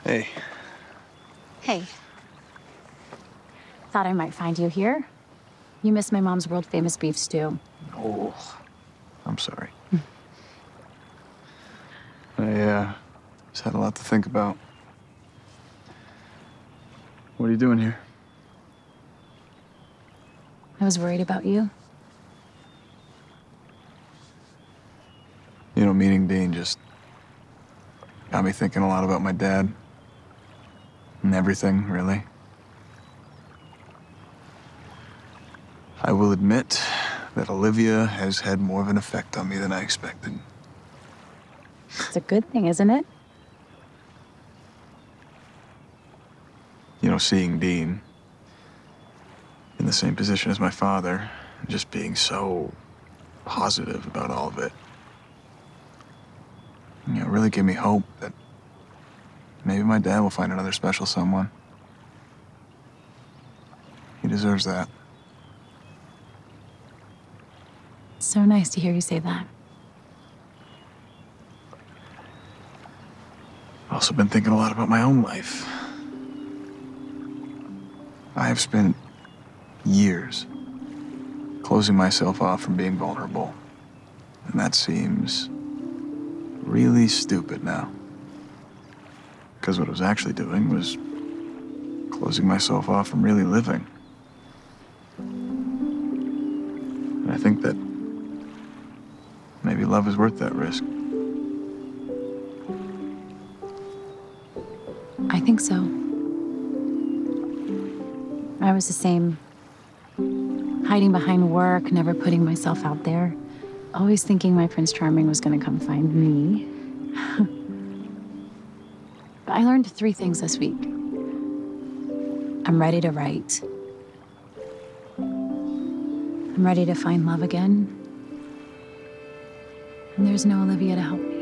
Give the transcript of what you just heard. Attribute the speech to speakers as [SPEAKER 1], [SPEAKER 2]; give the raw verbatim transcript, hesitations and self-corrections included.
[SPEAKER 1] Hey.
[SPEAKER 2] Hey. Thought I might find you here. You missed my mom's world-famous beef stew.
[SPEAKER 1] Oh, I'm sorry. I, uh, just had a lot to think about. What are you doing here?
[SPEAKER 2] I was worried about you.
[SPEAKER 1] You know, meeting Dean just got me thinking a lot about my dad. And everything, really. I will admit that Olivia has had more of an effect on me than I expected.
[SPEAKER 2] It's a good thing, isn't it?
[SPEAKER 1] You know, seeing Dean in the same position as my father, just being so positive about all of it, you know, really gave me hope that maybe my dad will find another special someone. He deserves that.
[SPEAKER 2] It's so nice to hear you say that.
[SPEAKER 1] I've also been thinking a lot about my own life. I have spent years closing myself off from being vulnerable. And that seems really stupid now. Because what I was actually doing was closing myself off from really living. And I think that maybe love is worth that risk.
[SPEAKER 2] I think so. I was the same. Hiding behind work, never putting myself out there. Always thinking my Prince Charming was gonna come find me. But I learned three things this week. I'm ready to write. I'm ready to find love again. And there's no Olivia to help me.